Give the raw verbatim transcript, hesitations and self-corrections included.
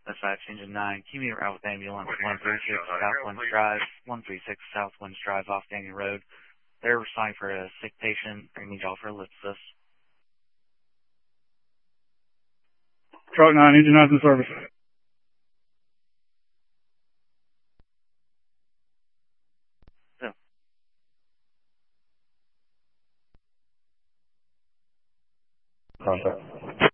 Dispatch Engine nine, keep me around with ambulance one three six Southwinds Drive, one three six Southwinds Drive off Daniel Road. They're responding for a sick patient. I need y'all for a lift assist. Truck nine, Engine nine's in service. Yeah. Contact.